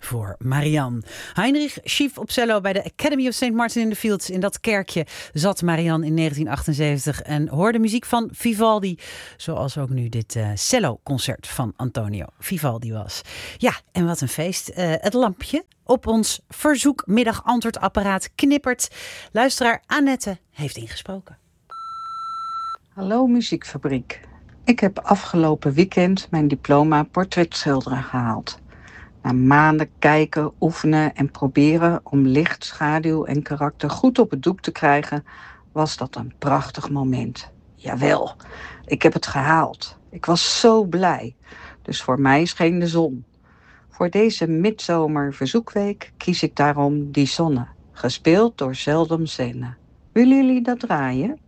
voor Marianne. Heinrich Schief op cello bij de Academy of St. Martin in the Fields. In dat kerkje zat Marianne in 1978 en hoorde muziek van Vivaldi. Zoals ook nu dit cello-concert van Antonio Vivaldi was. Ja, en wat een feest. Het lampje op ons verzoekmiddag-antwoordapparaat knippert. Luisteraar Annette heeft ingesproken. Hallo Muziekfabriek. Ik heb afgelopen weekend mijn diploma portretschilderen gehaald. Na maanden kijken, oefenen en proberen om licht, schaduw en karakter goed op het doek te krijgen, was dat een prachtig moment. Jawel, ik heb het gehaald. Ik was zo blij. Dus voor mij scheen de zon. Voor deze midzomerverzoekweek kies ik daarom Die Zonne, gespeeld door Zeldom Zenne. Willen jullie dat draaien?